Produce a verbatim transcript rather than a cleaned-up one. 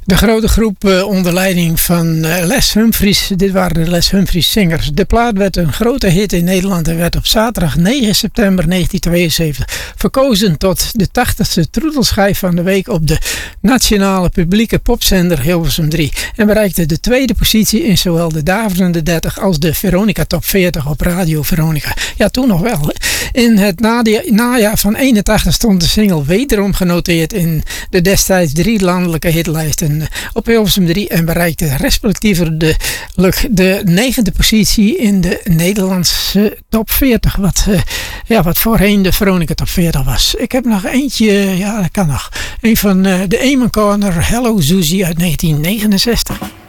De grote groep uh, onder leiding van uh, Les Humphries. Dit waren de Les Humphries Zingers. De plaat werd een grote hit in Nederland en werd op zaterdag negen september negentien tweeënzeventig verkozen tot de tachtigste troetelschijf van de week op de nationale publieke popzender Hilversum drie. En bereikte de tweede positie in zowel de Daverende dertig als de Veronica Top veertig op Radio Veronica. Ja, toen nog wel. Hè? In het najaar van eenentachtig stond de single wederom genoteerd in de destijds drie landelijke hitlijsten op Hilversum drie en bereikte respectievelijk de, de negende positie in de Nederlandse top veertig, wat, uh, ja, wat voorheen de Veronica Top veertig was. Ik heb nog eentje, ja dat kan nog, een van uh, de Amen Corner, Hello Susie uit negentien negenenzestig.